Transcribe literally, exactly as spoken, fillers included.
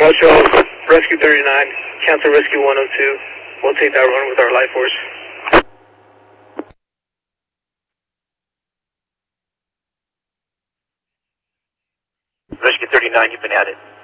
Marshall, Rescue thirty-nine, cancel Rescue one oh two. We'll take that run with our life force. Rescue thirty-nine, you've been added.